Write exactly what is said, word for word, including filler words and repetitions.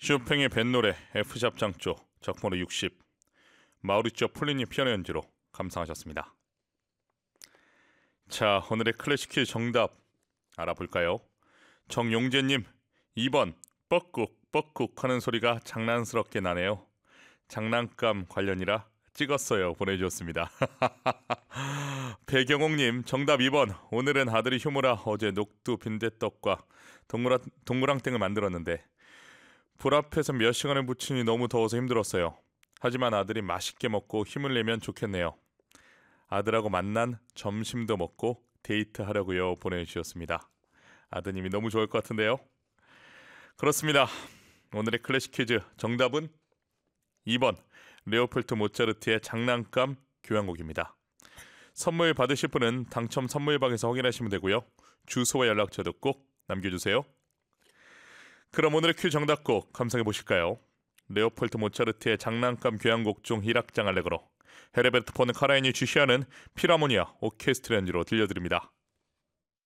쇼팽의 뱃노래 F샵 장조 적번호 육십 마우리쪼 폴리니 피아노 연주로 감상하셨습니다. 자, 오늘의 클래식 퀴즈 정답 알아볼까요? 정용재님, 이 번 뻑국 뻑국 하는 소리가 장난스럽게 나네요. 장난감 관련이라 찍었어요 보내주셨습니다. 배경옥님, 정답 이 번. 오늘은 아들이 휴무라 어제 녹두 빈대떡과 동그라, 동그랑땡을 만들었는데 불 앞에서 몇 시간을 붙이니 너무 더워서 힘들었어요. 하지만 아들이 맛있게 먹고 힘을 내면 좋겠네요. 아들하고 만난 점심도 먹고 데이트하려고요 보내주셨습니다. 아드님이 너무 좋을 것 같은데요. 그렇습니다. 오늘의 클래식 퀴즈 정답은 이 번 레오폴트 모차르트의 장난감 교향곡입니다. 선물 받으실 분은 당첨 선물방에서 확인하시면 되고요. 주소와 연락처도 꼭 남겨주세요. 그럼 오늘의 퀴즈 정답곡 감상해 보실까요? 레오폴트 모차르트의 장난감 교향곡 중 일 악장 알레그로, 헤르베르트 폰 카라얀이 주시하는 필하모니아 오케스트라 연주로 들려드립니다.